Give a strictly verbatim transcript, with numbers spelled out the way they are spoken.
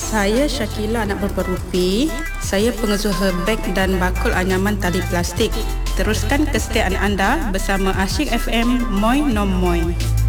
Saya Syakila anak bapa Rupi. Saya pengusaha beg dan bakul anyaman tali plastik. Teruskan kesetiaan anda bersama Asyik F M Moi Nom Moi.